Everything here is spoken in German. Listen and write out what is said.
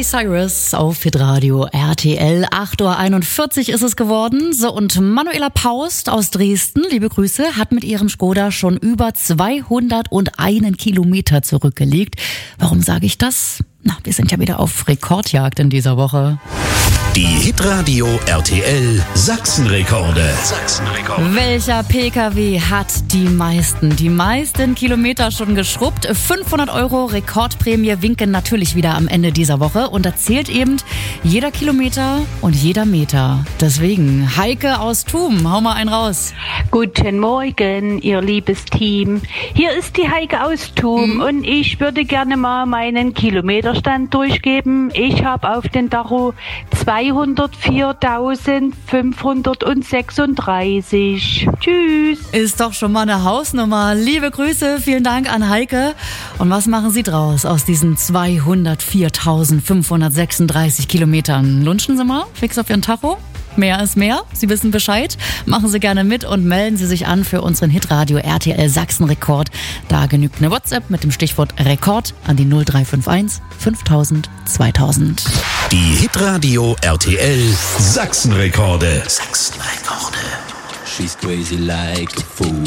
Miley Cyrus auf Hitradio RTL. 8:41 Uhr ist es geworden. So, und Manuela Paust aus Dresden, liebe Grüße, hat mit ihrem Skoda schon über 201 Kilometer zurückgelegt. Warum sage ich das? Na, wir sind ja wieder auf Rekordjagd in dieser Woche. Die Hitradio RTL Sachsenrekorde. Welcher PKW hat die meisten Kilometer schon geschrubbt? 500 € Rekordprämie winken natürlich wieder am Ende dieser Woche. Und da zählt eben jeder Kilometer und jeder Meter. Deswegen, Heike aus Thum, hau mal einen raus. Guten Morgen, ihr liebes Team. Hier ist die Heike aus Thum und ich würde gerne mal meinen Kilometerstand durchgeben. Ich habe auf den Tacho 204.536. Tschüss. Ist doch schon mal eine Hausnummer. Liebe Grüße, vielen Dank an Heike. Und was machen Sie draus aus diesen 204.536 Kilometern? Lunchen Sie mal fix auf Ihren Tacho? Mehr ist mehr. Sie wissen Bescheid. Machen Sie gerne mit und melden Sie sich an für unseren Hitradio RTL Sachsen-Rekord. Da genügt eine WhatsApp mit dem Stichwort Rekord an die 0351 5000 2000. Die Hitradio RTL Sachsenrekorde. She's crazy like a fool.